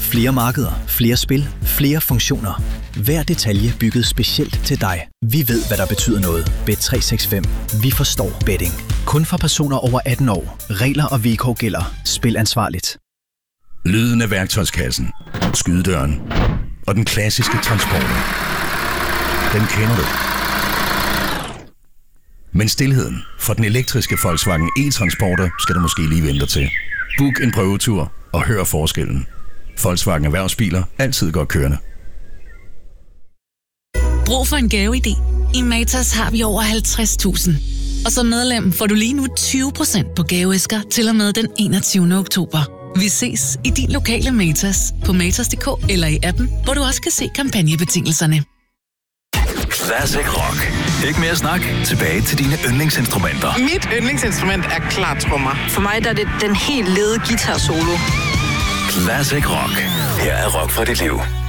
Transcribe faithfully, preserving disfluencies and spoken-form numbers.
Flere markeder, flere spil, flere funktioner. Hver detalje bygget specielt til dig. Vi ved, hvad der betyder noget. Bet tre seks fem. Vi forstår betting. Kun for personer over atten år. Regler og vilkår gælder. Spil ansvarligt. Lyden af værktøjskassen, skydedøren og den klassiske transporter. Den kender du. Men stilheden for den elektriske Volkswagen e-Transporter skal du måske lige vente til. Book en prøvetur og hør forskellen. Volkswagen Erhvervsbiler. Altid godt kørende. Brug for en gaveidé? I Matas har vi over halvtreds tusind. Og som medlem får du lige nu tyve procent på gaveæsker til og med den enogtyvende oktober. Vi ses i din lokale Matas på matas punktum d k eller i appen, hvor du også kan se kampagnebetingelserne. Classic Rock. Ikke mere snak. Tilbage til dine yndlingsinstrumenter. Mit yndlingsinstrument er klartrommer. For mig der er det den helt lede guitar solo. Classic Rock. Her er rock fra dit liv.